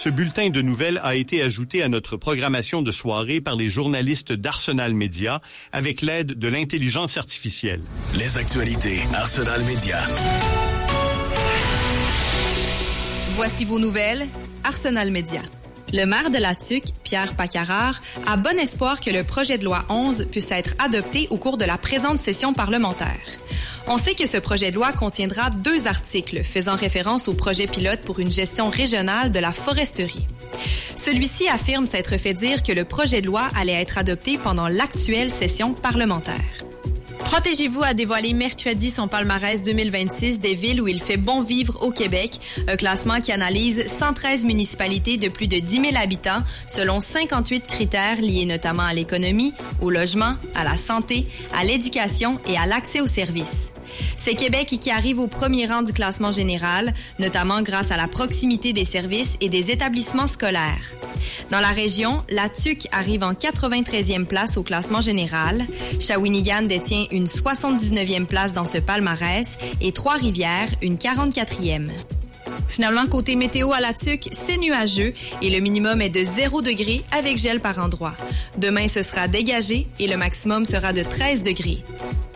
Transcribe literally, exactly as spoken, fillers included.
Ce bulletin de nouvelles a été ajouté à notre programmation de soirée par les journalistes d'Arsenal Média avec l'aide de l'intelligence artificielle. Les actualités Arsenal Média. Voici vos nouvelles, Arsenal Média. Le maire de la Tuque, Pierre Paccarard, a bon espoir que le projet de loi onze puisse être adopté au cours de la présente session parlementaire. On sait que ce projet de loi contiendra deux articles faisant référence au projet pilote pour une gestion régionale de la foresterie. Celui-ci affirme s'être fait dire que le projet de loi allait être adopté pendant l'actuelle session parlementaire. Protégez-vous a dévoilé mercredi son palmarès deux mille vingt-six des villes où il fait bon vivre au Québec, un classement qui analyse cent treize municipalités de plus de dix mille habitants selon cinquante-huit critères liés notamment à l'économie, au logement, à la santé, à l'éducation et à l'accès aux services. C'est Québec qui arrive au premier rang du classement général, notamment grâce à la proximité des services et des établissements scolaires. Dans la région, la Tuque arrive en quatre-vingt-treizième place au classement général. Shawinigan détient une soixante-dix-neuvième place dans ce palmarès et Trois-Rivières une quarante-quatrième. Finalement, côté météo à la Tuque, c'est nuageux et le minimum est de zéro degré avec gel par endroit. Demain, ce sera dégagé et le maximum sera de treize degrés.